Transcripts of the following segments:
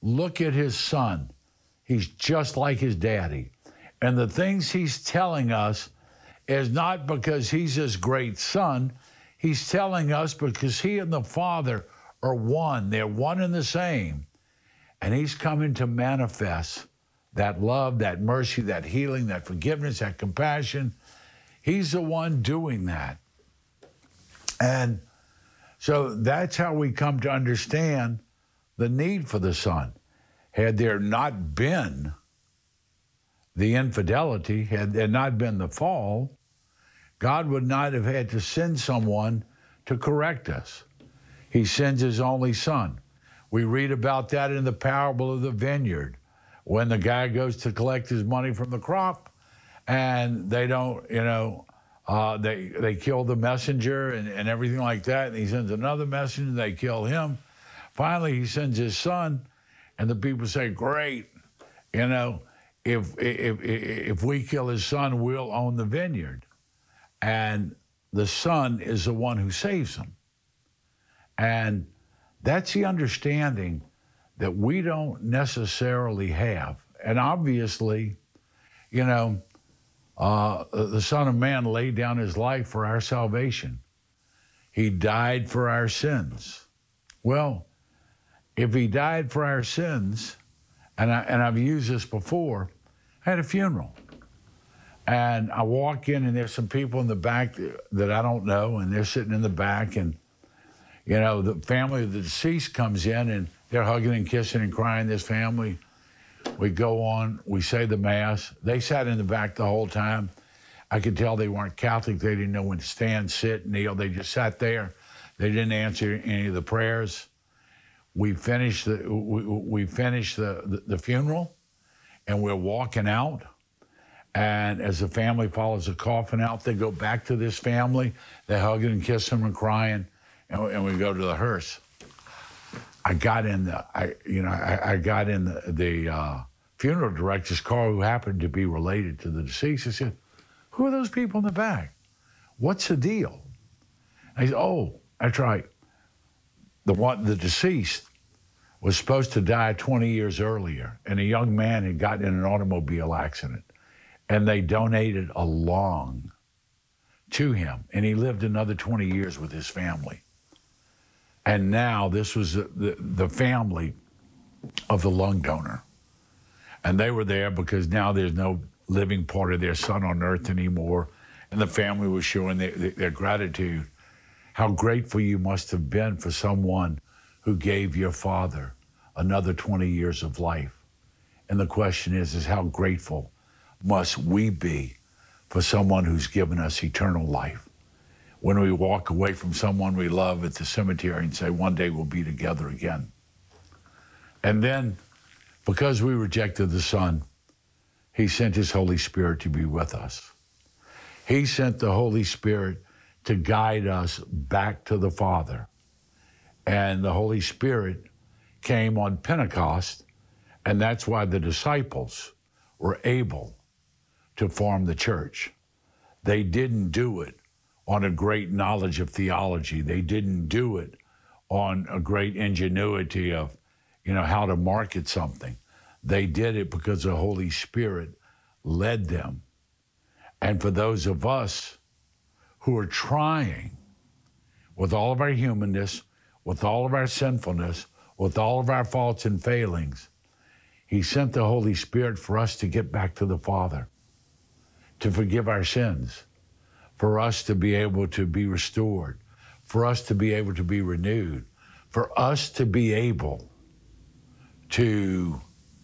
look at his son. He's just like his daddy. And the things he's telling us is not because he's his great son. He's telling us because he and the Father are one. They're one and the same. And he's coming to manifest that love, that mercy, that healing, that forgiveness, that compassion. He's the one doing that. And so that's how we come to understand the need for the Son. Had there not been the infidelity, had there not been the fall, God would not have had to send someone to correct us. He sends his only Son. We read about that in the parable of the vineyard, when the guy goes to collect his money from the crop, and they don't, they kill the messenger and everything like that, and he sends another messenger, they kill him. Finally, he sends his son, and the people say, great, if we kill his son, we'll own the vineyard. And the son is the one who saves him. And that's the understanding that we don't necessarily have. And obviously, the Son of Man laid down his life for our salvation. He died for our sins. Well, if he died for our sins, and I've used this before, I had a funeral. And I walk in, and there's some people in the back that I don't know, and they're sitting in the back, and, the family of the deceased comes in, and they're hugging and kissing and crying, this family. We go on, we say the Mass. They sat in the back the whole time. I could tell they weren't Catholic. They didn't know when to stand, sit, kneel. They just sat there. They didn't answer any of the prayers. We finished the funeral, and we're walking out. And as the family follows the coffin out, they go back to this family. They hug and kiss them and crying, and we go to the hearse. I got in the funeral director's car, who happened to be related to the deceased. I said, "Who are those people in the back? What's the deal?" I said, "Oh, that's right. The deceased was supposed to die 20 years earlier, and a young man had gotten in an automobile accident, and they donated a lung to him, and he lived another 20 years with his family. And now this was the family of the lung donor. And they were there because now there's no living part of their son on earth anymore. And the family was showing their gratitude. How grateful you must have been for someone who gave your father another 20 years of life. And the question is how grateful must we be for someone who's given us eternal life? When we walk away from someone we love at the cemetery and say, one day we'll be together again. And then, because we rejected the Son, he sent his Holy Spirit to be with us. He sent the Holy Spirit to guide us back to the Father. And the Holy Spirit came on Pentecost, and that's why the disciples were able to form the church. They didn't do it on a great knowledge of theology. They didn't do it on a great ingenuity of, how to market something. They did it because the Holy Spirit led them. And for those of us who are trying, with all of our humanness, with all of our sinfulness, with all of our faults and failings, he sent the Holy Spirit for us to get back to the Father, to forgive our sins, for us to be able to be restored, for us to be able to be renewed, for us to be able to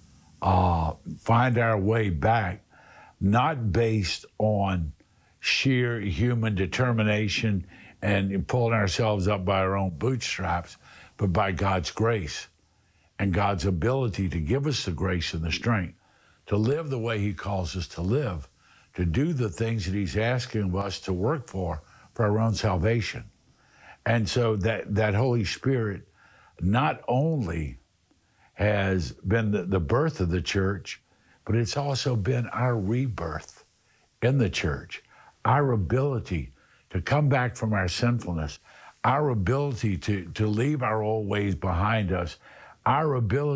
find our way back, not based on sheer human determination and pulling ourselves up by our own bootstraps, but by God's grace and God's ability to give us the grace and the strength to live the way he calls us to live, to do the things that he's asking of us to work for our own salvation. And so that Holy Spirit not only has been the birth of the church, but it's also been our rebirth in the church, our ability to come back from our sinfulness, our ability to leave our old ways behind us, our ability